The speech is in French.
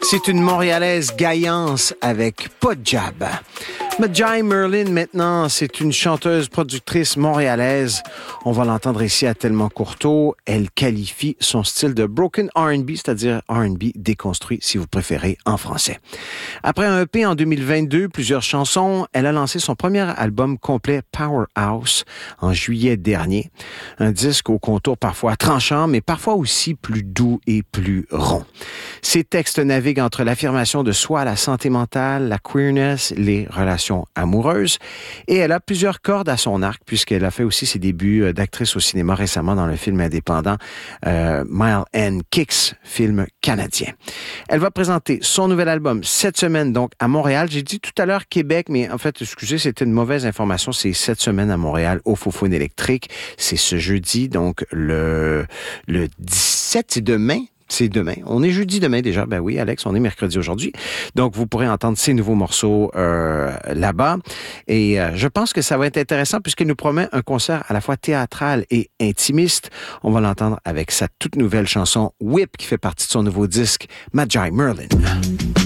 C'est une Montréalaise gaillance avec pas de jab. Majai Merlin, maintenant, c'est une chanteuse productrice montréalaise. On va l'entendre ici à Tellement Courteau. Elle qualifie son style de broken R&B, c'est-à-dire R&B déconstruit, si vous préférez, en français. Après un EP en 2022, plusieurs chansons, elle a lancé son premier album complet, Powerhouse, en juillet dernier. Un disque au contour parfois tranchant, mais parfois aussi plus doux et plus rond. Ses textes naviguent entre l'affirmation de soi, la santé mentale, la queerness, les relations amoureuses. Et elle a plusieurs cordes à son arc, puisqu'elle a fait aussi ses débuts d'actrice au cinéma récemment dans le film indépendant Mile and Kicks, film canadien. Elle va présenter son nouvel album cette semaine, donc à Montréal. J'ai dit tout à l'heure Québec, mais en fait, excusez, c'était une mauvaise information. C'est cette semaine à Montréal, au Faux-Faune électrique. C'est ce jeudi, donc le 17, c'est demain. C'est demain. On est jeudi demain déjà. Ben oui, Alex, on est mercredi aujourd'hui. Donc, vous pourrez entendre ces nouveaux morceaux là-bas. Et je pense que ça va être intéressant puisqu'il nous promet un concert à la fois théâtral et intimiste. On va l'entendre avec sa toute nouvelle chanson Whip qui fait partie de son nouveau disque Majai Merlin.